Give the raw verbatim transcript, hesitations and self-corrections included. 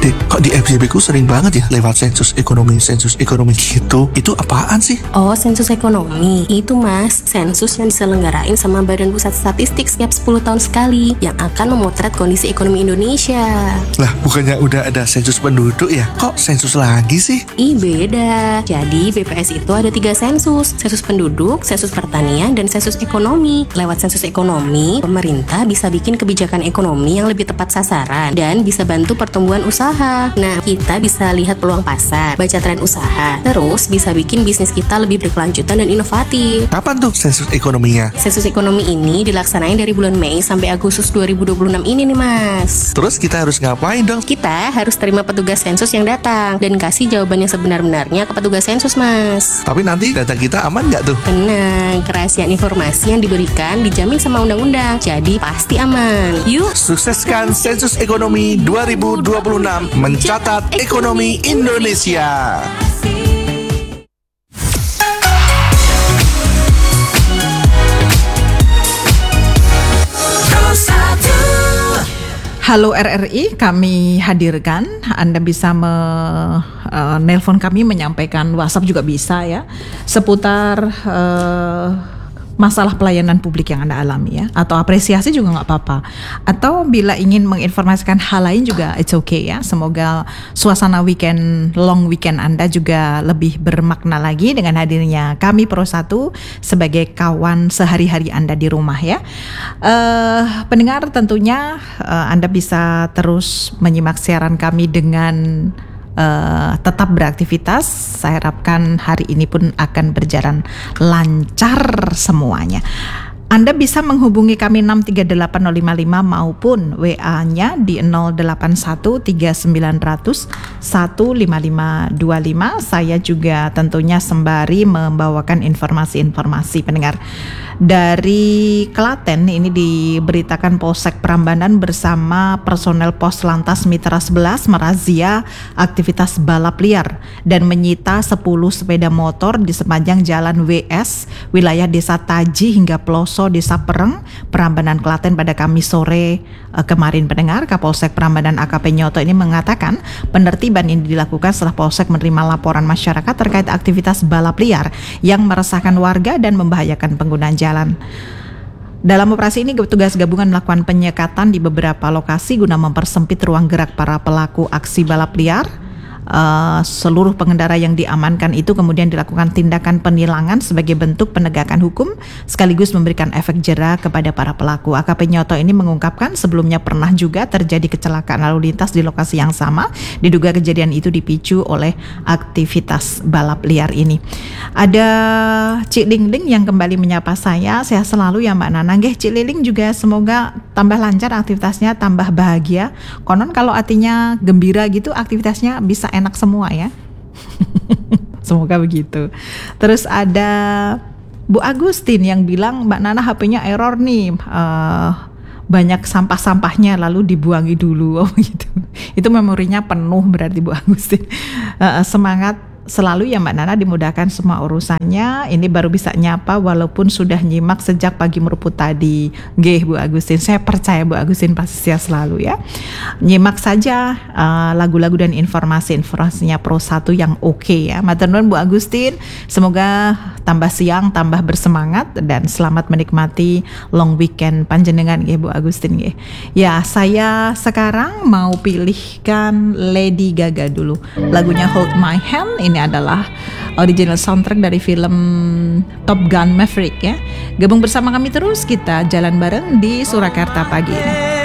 Dek, kok di F Y P ku sering banget ya lewat sensus ekonomi, sensus ekonomi gitu. Itu apaan sih? Oh, sensus ekonomi. Itu mas, sensus yang diselenggarain sama Badan Pusat Statistik setiap sepuluh tahun sekali, yang akan memotret kondisi ekonomi Indonesia. Lah, bukannya udah ada sensus penduduk ya? Kok sensus lagi sih? Ih, beda. Jadi B P S itu ada tiga sensus. Sensus penduduk, sensus pertanian, dan sensus ekonomi. Lewat sensus ekonomi, pemerintah bisa bikin kebijakan ekonomi yang lebih tepat sasaran dan bisa bantu pertumbuhan usaha. Nah, kita bisa lihat peluang pasar, baca tren usaha, terus bisa bikin bisnis kita lebih berkelanjutan dan inovatif. Kapan tuh sensus ekonominya? Sensus ekonomi ini dilaksanain dari bulan Mei sampai Agustus dua ribu dua puluh enam ini nih mas. Terus kita harus ngapain dong? Kita harus terima petugas sensus yang datang dan kasih jawaban yang sebenar-benarnya ke petugas sensus mas. Tapi nanti data kita aman nggak tuh? Tenang, kerahasiaan informasi yang diberikan dijamin sama undang-undang, jadi pasti aman. Yuk, sukseskan sensus ekonomi dua ribu dua puluh enam, mencatat ekonomi Indonesia. Halo R R I, kami hadirkan. Anda bisa menelpon uh, kami, menyampaikan WhatsApp juga bisa ya, seputar uh, masalah pelayanan publik yang Anda alami ya, atau apresiasi juga nggak apa-apa, atau bila ingin menginformasikan hal lain juga it's okay ya. Semoga suasana weekend, long weekend Anda juga lebih bermakna lagi dengan hadirnya kami Pro satu sebagai kawan sehari-hari Anda di rumah ya. Uh, pendengar, tentunya uh, Anda bisa terus menyimak siaran kami dengan Uh, tetap beraktivitas. Saya harapkan hari ini pun akan berjalan lancar semuanya. Anda bisa menghubungi kami enam tiga delapan nol lima lima maupun W A-nya di nol delapan satu tiga sembilan nol nol satu lima lima dua lima. Saya juga tentunya sembari membawakan informasi-informasi pendengar. Dari Klaten ini diberitakan Polsek Prambanan bersama personel Pos Lantas Mitra sebelas merazia aktivitas balap liar dan menyita sepuluh sepeda motor di sepanjang Jalan W S wilayah Desa Taji hingga Ploso Desa Pereng, Prambanan, Klaten pada Kamis sore uh, kemarin pendengar. Kapolsek Prambanan A K P Nyoto ini mengatakan penertiban ini dilakukan setelah Polsek menerima laporan masyarakat terkait aktivitas balap liar yang meresahkan warga dan membahayakan pengguna jalan. Dalam operasi ini petugas gabungan melakukan penyekatan di beberapa lokasi guna mempersempit ruang gerak para pelaku aksi balap liar. Uh, seluruh pengendara yang diamankan itu kemudian dilakukan tindakan penilangan sebagai bentuk penegakan hukum sekaligus memberikan efek jera kepada para pelaku. A K P Nyoto ini mengungkapkan sebelumnya pernah juga terjadi kecelakaan lalu lintas di lokasi yang sama. Diduga kejadian itu dipicu oleh aktivitas balap liar ini. Ada Cik Lingling yang kembali menyapa saya. Sehat selalu ya Mbak Nana. Nggih, Cik Lingling juga semoga tambah lancar aktivitasnya, tambah bahagia. Konon kalau artinya gembira gitu aktivitasnya bisa enak semua ya. Semoga begitu. Terus ada Bu Agustin yang bilang Mbak Nana H P-nya error nih, uh, banyak sampah-sampahnya lalu dibuangi dulu. Oh gitu. Itu memorinya penuh berarti Bu Agustin. Uh, semangat selalu ya Mbak Nana, dimudahkan semua urusannya. Ini baru bisa nyapa walaupun sudah nyimak sejak pagi meruput tadi. Nggih Bu Agustin, saya percaya Bu Agustin pasti sehat selalu ya. Nyimak saja uh, lagu-lagu dan informasi-informasinya Pro satu yang oke okay ya. Matur nuwun Bu Agustin. Semoga tambah siang, tambah bersemangat dan selamat menikmati long weekend panjenengan nggih Bu Agustin nggih. Ya, saya sekarang mau pilihkan Lady Gaga dulu. Lagunya Hold My Hand. Ini adalah original soundtrack dari film Top Gun Maverick ya. Gabung bersama kami terus, kita jalan bareng di Surakarta pagi ini.